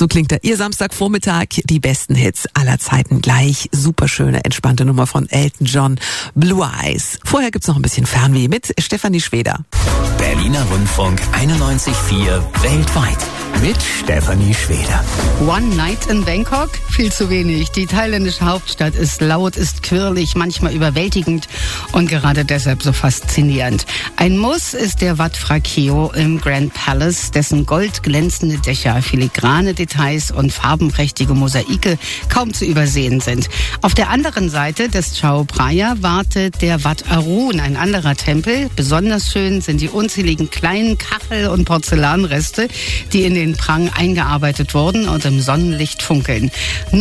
So klingt Ihr Samstagvormittag. Die besten Hits aller Zeiten gleich. Superschöne, entspannte Nummer von Elton John, Blue Eyes. Vorher gibt's noch ein bisschen Fernweh mit Stefanie Schweder. Berliner Rundfunk 91,4 weltweit mit Stefanie Schweder. One Night in Bangkok? Viel zu wenig. Die thailändische Hauptstadt ist laut, ist quirlig, manchmal überwältigend und gerade deshalb so faszinierend. Ein Muss ist der Wat Phra Keo im Grand Palace, dessen goldglänzende Dächer, filigrane Details und farbenprächtige Mosaike kaum zu übersehen sind. Auf der anderen Seite des Chao Phraya wartet der Wat Arun, ein anderer Tempel. Besonders schön sind die unzähligen kleinen Kachel- und Porzellanreste, die in den Prang eingearbeitet wurden und im Sonnenlicht funkeln.